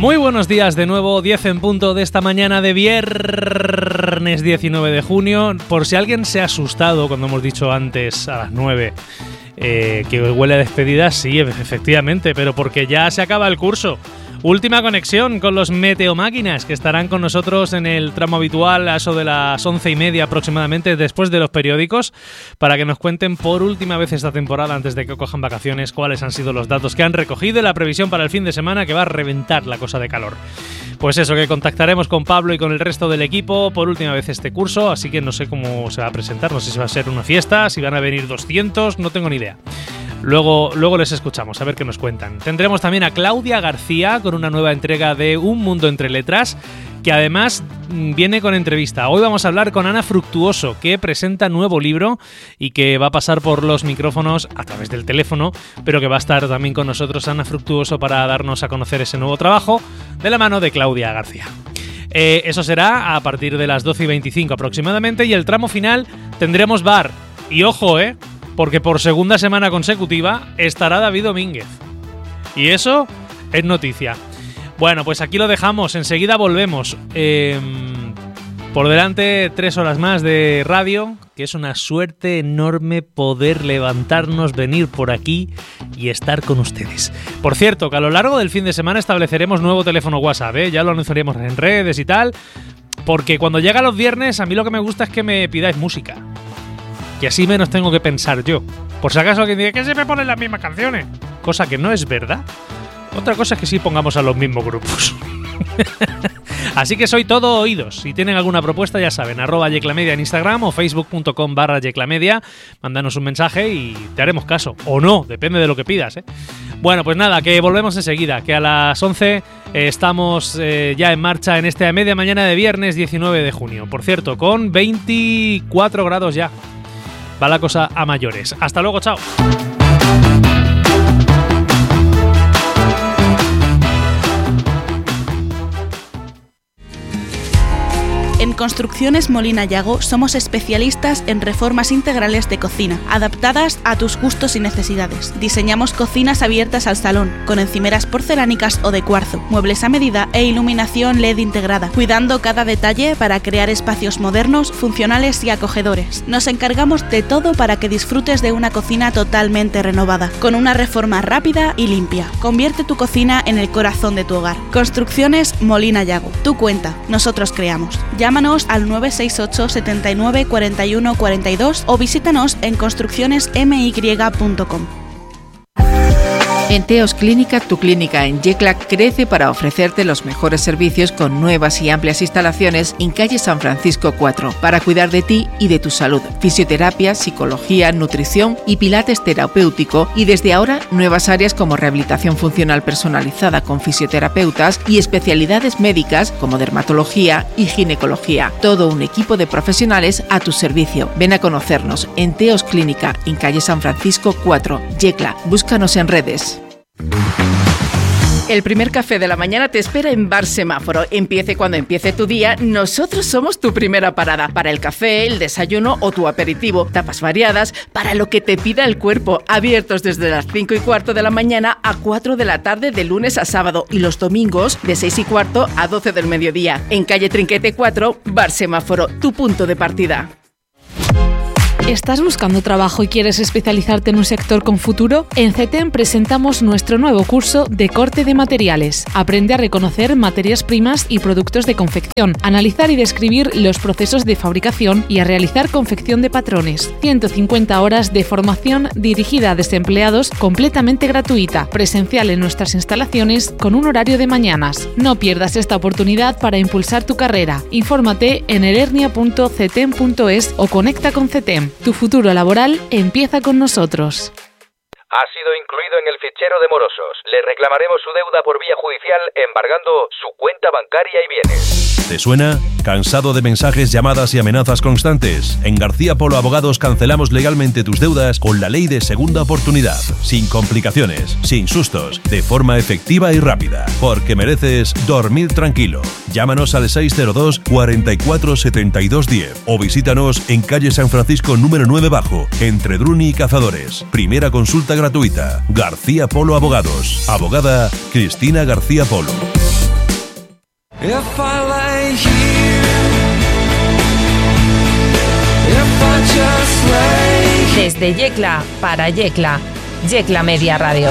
Muy buenos días de nuevo, 10 en punto de esta mañana de viernes 19 de junio. Por si alguien se ha asustado cuando hemos dicho antes a las 9 que huele a despedida, sí, efectivamente, pero porque ya se acaba el curso. Última conexión con los meteomáquinas que estarán con nosotros en el tramo habitual a eso de las 11:30 aproximadamente después de los periódicos para que nos cuenten por última vez esta temporada antes de que cojan vacaciones cuáles han sido los datos que han recogido y la previsión para el fin de semana que va a reventar la cosa de calor. Pues eso, que contactaremos con Pablo y con el resto del equipo por última vez este curso, así que no sé cómo se va a presentar, no sé si va a ser una fiesta, si van a venir 200, no tengo ni idea. Luego les escuchamos, a ver qué nos cuentan. Tendremos también a Claudia García con una nueva entrega de Un Mundo Entre Letras, que además viene con entrevista. Hoy vamos a hablar con Ana Fructuoso, que presenta nuevo libro y que va a pasar por los micrófonos a través del teléfono, pero que va a estar también con nosotros Ana Fructuoso para darnos a conocer ese nuevo trabajo de la mano de Claudia García. Eso será a partir de las 12:25 aproximadamente, y el tramo final tendremos bar. Y ojo, porque por segunda semana consecutiva estará David Domínguez. Y eso es noticia. Bueno, pues aquí lo dejamos, enseguida volvemos. Por delante 3 horas más de radio, que es una suerte enorme poder levantarnos, venir por aquí y estar con ustedes. Por cierto, que a lo largo del fin de semana estableceremos nuevo teléfono WhatsApp, ya lo anunciaremos en redes y tal, porque cuando llega los viernes a mí lo que me gusta es que me pidáis música. Y así menos tengo que pensar yo. Por si acaso alguien dice que siempre ponen las mismas canciones. Cosa que no es verdad. Otra cosa es que sí pongamos a los mismos grupos. Así que soy todo oídos. Si tienen alguna propuesta, ya saben, @yeclamedia en Instagram o facebook.com/yeclamedia. Mándanos un mensaje y te haremos caso. O no, depende de lo que pidas, Bueno, pues nada, que volvemos enseguida. Que a las 11 estamos ya en marcha en esta media mañana de viernes 19 de junio. Por cierto, con 24 grados ya. Va la cosa a mayores. Hasta luego, chao. En Construcciones Molina Yago somos especialistas en reformas integrales de cocina, adaptadas a tus gustos y necesidades. Diseñamos cocinas abiertas al salón, con encimeras porcelánicas o de cuarzo, muebles a medida e iluminación LED integrada, cuidando cada detalle para crear espacios modernos, funcionales y acogedores. Nos encargamos de todo para que disfrutes de una cocina totalmente renovada, con una reforma rápida y limpia. Convierte tu cocina en el corazón de tu hogar. Construcciones Molina Yago. Tú cuenta, nosotros creamos. Llámanos al 968 79 41 42 o visítanos en construccionesmy.com. En Teos Clínica, tu clínica en Yecla crece para ofrecerte los mejores servicios con nuevas y amplias instalaciones en calle San Francisco 4 para cuidar de ti y de tu salud. Fisioterapia, psicología, nutrición y pilates terapéutico, y desde ahora nuevas áreas como rehabilitación funcional personalizada con fisioterapeutas y especialidades médicas como dermatología y ginecología. Todo un equipo de profesionales a tu servicio. Ven a conocernos en Teos Clínica en calle San Francisco 4, Yecla. Búscanos en redes. El primer café de la mañana te espera en Bar Semáforo. Empiece cuando empiece tu día, nosotros somos tu primera parada. Para el café, el desayuno o tu aperitivo. Tapas variadas para lo que te pida el cuerpo. Abiertos desde las 5:15 de la mañana a 4 de la tarde de lunes a sábado. Y los domingos de 6:15 a 12 del mediodía. En calle Trinquete 4, Bar Semáforo, tu punto de partida. ¿Estás buscando trabajo y quieres especializarte en un sector con futuro? En CETEM presentamos nuestro nuevo curso de corte de materiales. Aprende a reconocer materias primas y productos de confección, analizar y describir los procesos de fabricación y a realizar confección de patrones. 150 horas de formación dirigida a desempleados completamente gratuita, presencial en nuestras instalaciones con un horario de mañanas. No pierdas esta oportunidad para impulsar tu carrera. Infórmate en elernia.cetem.es o conecta con CETEM. Tu futuro laboral empieza con nosotros. Ha sido incluido en el fichero de morosos. Le reclamaremos su deuda por vía judicial embargando su cuenta bancaria y bienes. ¿Te suena? ¿Cansado de mensajes, llamadas y amenazas constantes? En García Polo Abogados cancelamos legalmente tus deudas con la ley de segunda oportunidad. Sin complicaciones, sin sustos, de forma efectiva y rápida. Porque mereces dormir tranquilo. Llámanos al 602 44 72 10 o visítanos en calle San Francisco número 9 bajo, entre Druni y Cazadores. Primera consulta gratuita. García Polo Abogados. Abogada Cristina García Polo. If I lay here, if I just lay here. Desde Yecla para Yecla, Yecla Media Radio.